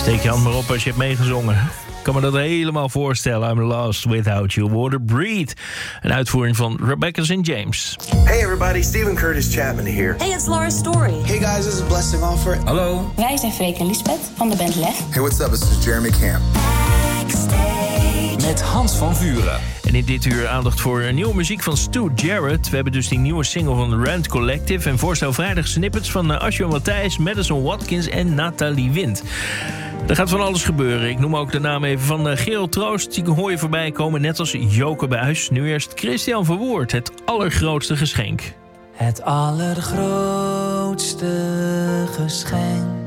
Steek je hand maar op als je hebt meegezongen. Ik kan me dat helemaal voorstellen. I'm lost without you. Water Breathe. Een uitvoering van Rebecca St. James. Hey everybody, Stephen Curtis Chapman here. Hey, it's Laura Story. Hey guys, this is Blessing Offer. Hallo. Wij zijn Freek en Lisbeth van de band Lef. Hey, what's up? This is Jeremy Camp. Met Hans van Vuren. En in dit uur aandacht voor nieuwe muziek van Stu Jarrett. We hebben dus die nieuwe single van The Rand Collective. En voorstel vrijdag snippets van Asjo Matthijs, Madison Watkins en Nathalie Wind. Er gaat van alles gebeuren. Ik noem ook de naam even van Gerald Troost. Die hoor je voorbij komen, net als Joke Buijs. Nu eerst Christian Verwoerd, het allergrootste geschenk. Het allergrootste geschenk